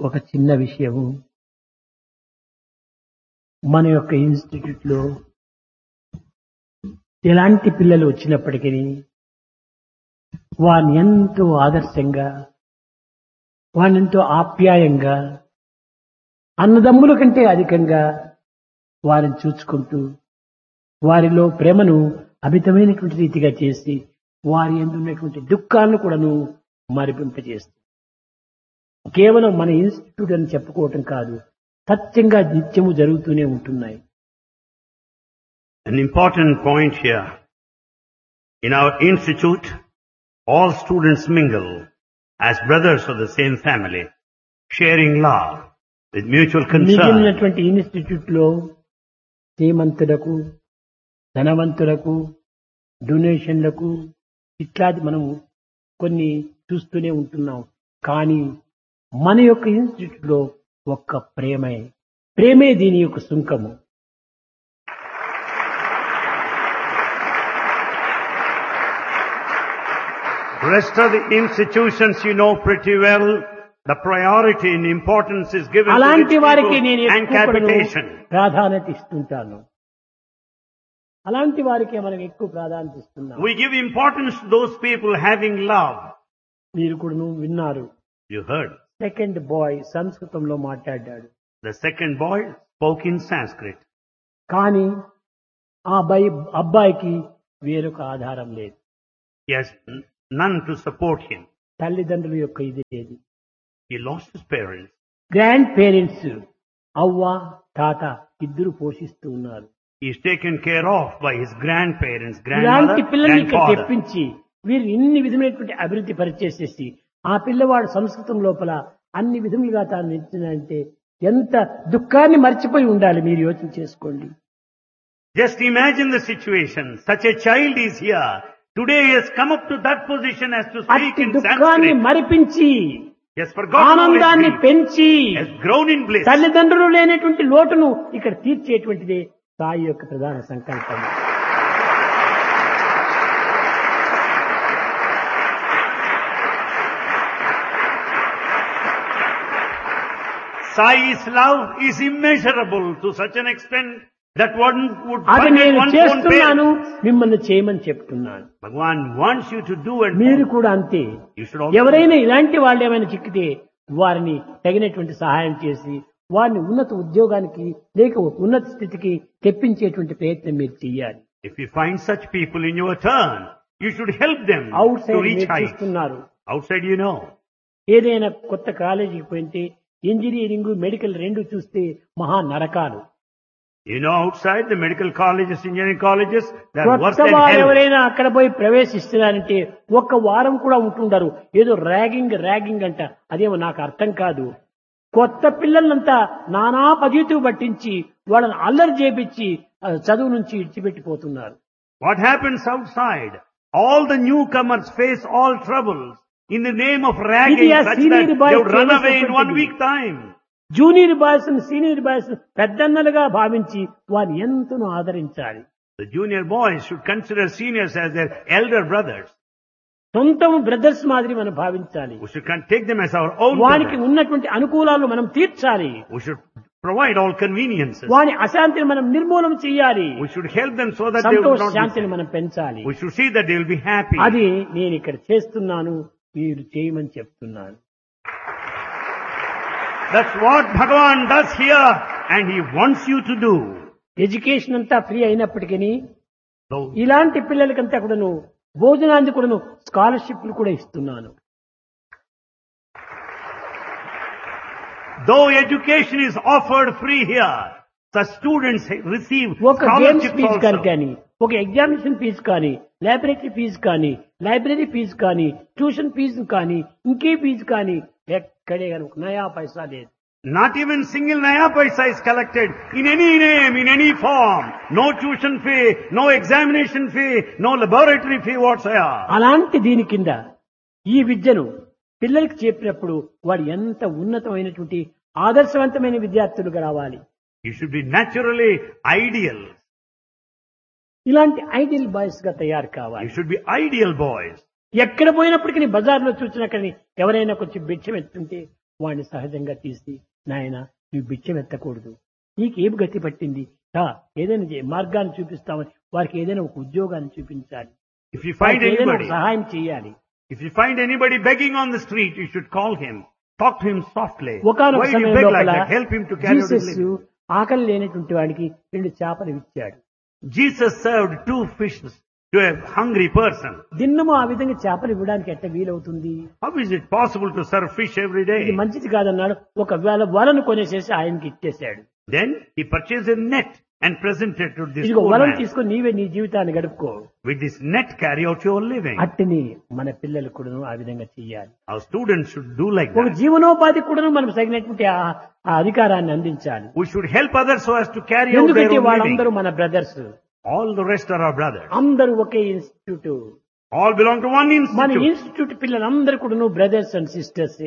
ఒక చిన్న విషయము మన యొక్క ఇన్స్టిట్యూట్ లో ఎలాంటి పిల్లలు వచ్చినప్పటికీ వారిని ఎంతో ఆదర్శంగా వారిని ఎంతో ఆప్యాయంగా అన్నదమ్ముల కంటే అధికంగా వారిని చూసుకుంటూ వారిలో ప్రేమను అమితమైనటువంటి రీతిగా చేసి వారి యందు ఉన్నటువంటి దుఃఖాలను కూడాను మరిపింపజేస్తుంది. కేవలం మన ఇన్స్టిట్యూట్ అని చెప్పుకోవటం కాదు, సత్యంగా నిత్యము జరుగుతూనే ఉంటున్నాయి. An important point here. In our institute, all students mingle as brothers of the same family, sharing love with mutual concern. మిగిలినటువంటి ఇన్స్టిట్యూట్ లో శ్రీమంతులకు, ధనవంతులకు, డొనేషన్లకు ఇట్లాంటి మనము కొన్ని చూస్తూనే ఉంటున్నాం. కానీ మన యొక్క ఇన్స్టిట్యూట్ లో ఒక్క ప్రేమే దీని యొక్క సుంకము. Rest of the institutions you know pretty well, the priority and importance is given to అలాంటి rich వారికి people నేను and ఎక్కువ capitation. ప్రాధాన్యత ఇస్తుంటాను. అలాంటి వారికి మనం ఎక్కువ ప్రాధాన్యత ఇస్తున్నాం. We give importance to those people having love. మీరు కూడా విన్నారు, You heard. సెకండ్ బాయ్ సంస్కృతంలో మాట్లాడాడు. The second boy spoke in Sanskrit. కానీ ఆ అబ్బాయికి వేరొక ఆధారం లేదు. He has none to support him. తల్లిదండ్రుల యొక్క ఇది లేదు. He lost his parents. Grand parents అవ్వ తాత ఇద్దరు పోషిస్తూ ఉన్నారు. He is taken care of by his grandparents, ఇలాంటి grandmother, పిల్లల్ని ఇక్కడ grandfather. తెప్పించి వీరు ఇన్ని విధమైనటువంటి అభివృద్ధి పరిచేసేసి ఆ పిల్లవాడు సంస్కృతం లోపల అన్ని విధములుగా తాను నిలిచినంటే ఎంత దుఃఖాన్ని మర్చిపోయి ఉండాలి, మీరు యోచన చేసుకోండి. Just imagine the situation. Such a child is here. Today he has come up to that position as to speak అట్టి in దుఃఖాన్ని Sanskrit. మరిపించి He has forgotten all his ఆనందాన్ని grief. పెంచి He has grown in bliss. తల్లిదండ్రులు లేనటువంటి లోటును ఇక్కడ తీర్చేటువంటిదే సాయి యొక్క ప్రధాన సంకల్పం. Sai's love is immeasurable to such an extent that one would అది forget నేను one's own చేస్తున్నాను, parents. మిమ్మల్ని చేయమని చెప్తున్నాను. Bhagavan wants you to do and మీరు follow. కూడా అంతే. You should also ఎవరైనా ఇలాంటి వాళ్ళు ఏమైనా చిక్కితే వారిని తగినటువంటి సహాయం చేసి వారిని ఉన్నత ఉద్యోగానికి లేక ఉన్నత స్థితికి తెప్పించేటువంటి ప్రయత్నం మీరు చేయాలి. if you find such people in your turn, you should help them out to side reach మీరు heights. చూస్తున్నారు, Outside you know. ఏదైనా కొత్త కాలేజీకి పోయింటే ఇంజనీరింగ్ మెడికల్ రెండు చూస్తే మహా నరకాలు. You know outside the medical colleges, engineering colleges, they are worse కొత్త than వారు hell. ఎవరైనా అక్కడ పోయి ప్రవేశిస్తున్నారంటే ఒక్క వారం కూడా ఉంటుండరు. ఏదో ర్యాగింగ్ అంట, అదేమో నాకు అర్థం కాదు. కొత్త పిల్లలంతా నానా పద్ధతి పట్టించి వాళ్ళని అల్లరి చేపించి చదువు నుంచి ఇడిచిపెట్టిపోతున్నారు. What happens outside? All the newcomers face all troubles in the name of ragging ఇది ఆ such senior that boys they would run away in one చేసేటువంటిది. week time. Junior boys senior boys పెద్దన్నలుగా భావించి వారిని ఎంతనో ఆదరించాలి. The junior boys should consider seniors as their elder brothers. సొంతం brothers మాదిరి మనం భావించాలి. We should take them as our own వానికి brothers. ఉన్నటువంటి అనుకూలాలు మనం తీర్చాలి. We should provide all conveniences. వాని అశాంతిని మనం నిర్మూలన చేయాలి. We should help them so that they will సంతోష not be శాంతిని sad. మనం పెంచాలి. We should see that they will be happy. అది నేను ఇక్కడ చేస్తున్నాను, మీరు చేయమని చెప్తున్నాను. That's what Bhagavan does here and he wants you to do. Education అంతా ఫ్రీ అయినప్పటికీ So, ఇలాంటి పిల్లలకంతా కూడాను భోజనానికి కూడాను స్కాలర్షిప్లు కూడా ఇస్తున్నాను. though education is offered free here, the students receive ఒక గేమ్స్ scholarships ఫీజు also. కానీ, ఒక ఎగ్జామినేషన్ ఫీజు కానీ, లాబొరేటరీ ఫీజు కానీ, లైబ్రరీ ఫీజు కానీ, ట్యూషన్ ఫీజు కానీ, ఇంకే ఫీజు కానీ ఎక్కడే కానీ ఒక నయా పైసా లేదు. Not even single naya paisa is collected in any name, in any form. No tuition fee, no examination fee, no laboratory fee whatsoever. అలాంటి దీని కింద ఈ విద్యను పిల్లలకి చెప్పినప్పుడు వాడు ఎంత ఉన్నతమైనటువంటి ఆదర్శవంతమైన విద్యార్థులుగా రావాలి. You should be naturally ideal. ఇలాంటి ఐడియల్ బాయ్స్ గా తయారు కావాలి. You should be ideal boys. ఎక్కడ పోయినప్పటికీ బజార్లో చూసినా కానీ ఎవరైనా కొంచెం భిక్షం ఎత్తుంటే వాడిని సహజంగా తీసి, నాయన నువ్వు బిచ్చం ఎత్తకూడదు, నీకేమి గతి పట్టింది, ఏదైనా మార్గాన్ని చూపిస్తామని వారికి ఏదైనా ఒక ఉద్యోగాన్ని చూపించాలి, If you find వారికి ఏదైనా ఒక anybody, సహాయం చేయాలి. if you find anybody begging on the street, you should call him. Talk to him softly. ఒకానొక Why do you సమయం beg like లోపల that? Help him to carry out his Jesus living. ఆకలి లేనటువంటి వాడికి 2 చేపలు ఇచ్చాడు. Jesus served 2 fishes to a hungry person. దిన్నము ఆ విధంగా చేపలు ఇవ్వడానికి ఎట్ట వీలవుతుంది? How is it possible to serve fish every ఇది day? మంచిది కాదన్నాడు. ఒకవేళ వలను కొనేసేసి ఆయనకి ఇచ్చేశాడు. Then he purchased a net and presented to this ఇదిగో poor వలను man. తీసుకొని నీవే నీ జీవితాన్ని గడుపుకో. With this net, carry out your living. అట్టిని మన పిల్లలు కూడాను ఆ విధంగా చెయ్యాలి. Our students should do like ఒక that. జీవనోపాధి కూడాను మనం తగినటువంటి ఆ అధికారాన్ని అందించాలి. We should help others so as to carry out their ఎందుకంటే own వాళ్ళందరూ living. మన brothers, All the rest are our brothers. అందరూ ఒకే institute. All belong to one మన institute. ఇన్స్టిట్యూట్ పిల్లలందరూ కూడాను brothers and sisters.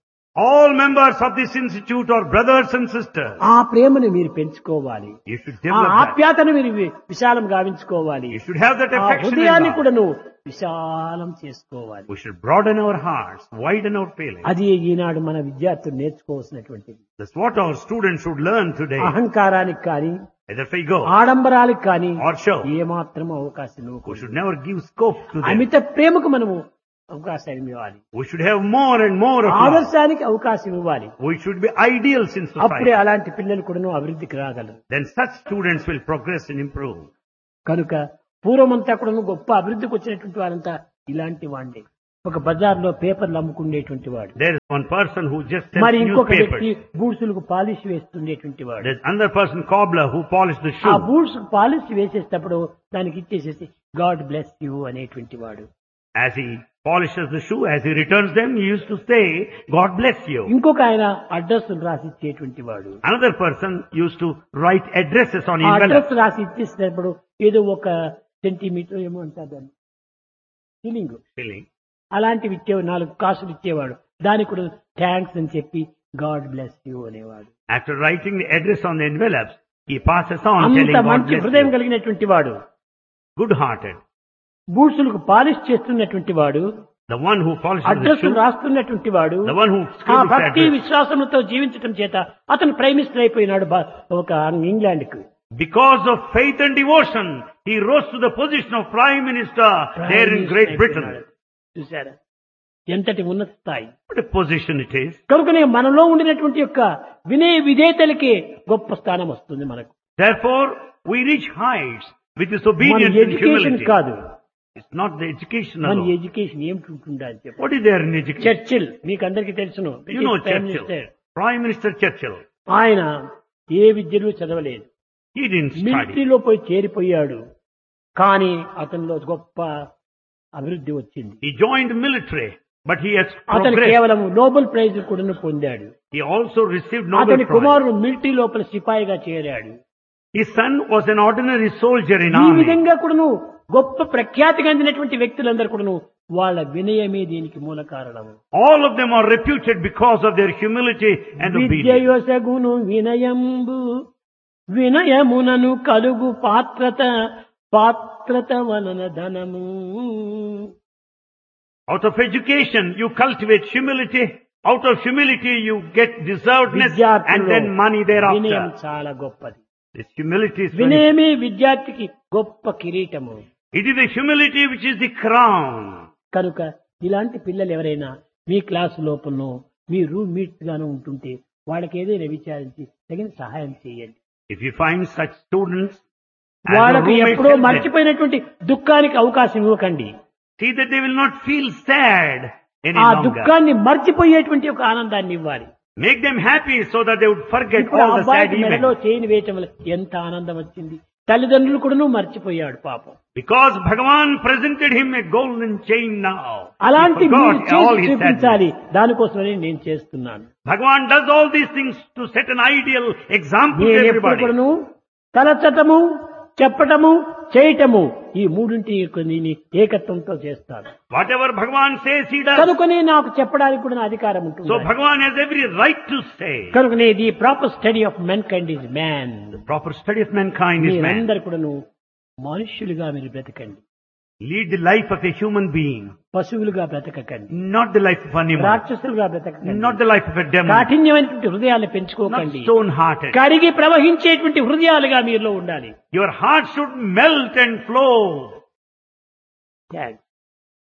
All members of this institute are brothers and sisters. ఆ ప్రేమను మీరు పెంచుకోవాలి. You should ఆ develop that. ఆప్యాతను మీరు విశాలం గావించుకోవాలి. You should have that ఆ affection in హృదయాన్ని love. కూడాను విశాలం చేసుకోవాలి. We should broaden our hearts, widen our feelings. అది ఈనాడు మన విద్యార్థులు నేర్చుకోవాల్సినటువంటిది. That's what our students should learn today. అహంకారానికి కానీ Either we go ఆడంబరాలకు కానీ or show. ఏమాత్రం అవకాశం We ఇవ్వకూడదు. should never give scope to them. అమిత ప్రేమకు మనము అవకాశం ఇవ్వాలి. We should have more and more of love. ఆదర్శానికి అవకాశం ఇవ్వాలి. We should be ideals in అప్పుడే society. అలాంటి పిల్లలు కూడాను అభివృద్ధికి రాగలరు. Then such students will progress and improve. కనుక పూర్వమంతా కూడాను గొప్ప అభివృద్ధికి వచ్చినటువంటి వారంతా ఇలాంటి వాండే. ఒక బజార్లో పేపర్లు అమ్ముకునేటువంటి వాడు, There is one person who just మరి sells ఇంకొక వ్యక్తి newspapers. బూట్సులకు పాలిష్ వేస్తుండేటువంటి వాడు. There's another person, cobbler, who polished the ఆ shoe. బూట్స్ పాలిష్ వేసేటప్పుడు దానికి ఇచ్చేసేసి గాడ్ బ్లెస్ యూ అనేటువంటి వాడు. As he polishes the shoe, as he returns them, he used to say, God bless you. ఇంకొక ఆయన address రాసి ఇచ్చేటువంటి వాడు. Another person used to write addresses on ఆ envelopes. అడ్రస్ రాసి ఇచ్చేసినప్పుడు ఏదో ఒక సెంటీమీటర్ ఏమో అంటారు దాన్ని, ఫీలింగ్ Silly. అలాంటివి ఇచ్చేవాడు. 4 కాసులు ఇచ్చేవాడు. దానికి కూడా థ్యాంక్స్ అని చెప్పి గాడ్ బ్లెస్ యూ అనేవాడు. After writing the address on the envelopes, he passes on అంత telling God మంచి bless హృదయం you. కలిగినటువంటి వాడు. Good-hearted. బూట్సులకు పాలిష్ చేస్తున్నటువంటి వాడు, The one who polishes the address shoe. రాస్తున్నటువంటి వాడు, The one who ఆ scribbles the భక్తి address. విశ్వాసములతో జీవించటం చేత అతను ప్రైమ్ మినిస్టర్ అయిపోయినాడు ఒక ఇంగ్లాండ్ కు. Because of faith and devotion, he rose to the position of Prime Minister there in Great Britain. చూసారా ఎంతటి ఉన్నత స్థాయి. What a position it is. కనుకనే మనలో ఉండినటువంటి యొక్క వినయ విధేయతలకే గొప్ప స్థానం వస్తుంది మనకు. Therefore, we reach heights with this మన obedience and ఎడ్యుకేషన్ humility. కాదు, It's not the education మన alone. ఎడ్యుకేషన్ ఏమిటి ఉంటుందా అని చెప్పి. What is there in education? Churchill మీకు అందరికీ తెలుసును, You know prime Churchill. Minister. Prime Minister Churchill. ఆయన ఏ విద్యలు చదవలేదు, He didn't study. మిలిటరీలో పోయి చేరిపోయాడు. కానీ అతనిలో గొప్ప అభివృద్ధి వచ్చింది. He joined the military, but he has అతను progressed. కేవలం నోబెల్ ప్రైజ్ కూడా పొందాడు. He also received Nobel అతని Prize. కుమారుడు మిలిటరీ లోపల సిపాయిగా చేరాడు. His son was an ordinary soldier in ఈ army. విధంగా కూడాను గొప్ప ప్రఖ్యాతి చెందినటువంటి వ్యక్తులందరూ కూడాను వాళ్ళ వినయమే దీనికి మూల కారణము. All of them are reputed because of their humility and obedience. విద్యయొసగును వినయంబు వినయమునను కలుగు పాత్రత పాత్రత వలన ధనము. Out of education, you cultivate humility. Out of humility, you get deservedness and then money వినయం thereafter. చాలా గొప్పది. This humility is very, వినయమే విద్యార్థికి గొప్ప కిరీటము. it is the humility which is the crown. కనుక ఇలాంటి పిల్లలు ఎవరైనా మీ క్లాసు లోపలనో మీ రూమ్ మీట్స్ గాను ఉంటుంటే వాళ్ళకి ఏదైనా విచారించి తగిన సహాయం చేయండి. If you find such students, as your వాళ్ళకి roommates, ఎప్పుడో help them. మర్చిపోయినటువంటి దుఃఖానికి అవకాశం ఇవ్వకండి. See that they will not feel sad any ఆ longer. దుఃఖాన్ని మర్చిపోయేటువంటి ఒక ఆనందాన్ని ఇవ్వాలి. Make them happy so that they would forget ఇప్పుడు all the sad అబ్బాయికి మెడలో events. చేయని వేయటం వల్ల ఎంత ఆనందం వచ్చింది. తల్లిదండ్రులు కూడా మర్చిపోయాడు పాపం. Because Bhagavan presented him a golden chain now. అలాంటి He మీరు forgot all చేసి his sadness. చూపించాలి. దానికోసమని నేను చేస్తున్నాను. Bhagavan does all these things to set an ideal example to నేను ఎప్పుడు everybody. కూడాను తలచటము, చెప్పటము, చేయటము ఈ మూడింటి కొన్ని ఏకత్వంతో చేస్తాను. Whatever Bhagavan says, he does. కనుకనే నాకు చెప్పడానికి కూడా నా అధికారం ఉంటుంది. So Bhagavan has every right to say. కనుకనే the proper study of men kind is man. The proper study of mankind is man. మీరందరూ కూడాను మనుష్యులుగా మీరు బ్రతకండి. Lead the life of a human being, పశువులుగా బ్రతకకండి, not the life of an animal, రాక్షసులుగా బ్రతకకండి, not the life of a demon, కాఠిన్యమైనటువంటి హృదయాన్ని not పెంచుకోకండి, stone-hearted. కరిగి ప్రవహించేటువంటి హృదయాలుగా మీలో ఉండాలి. Your heart should melt and flow. Tyag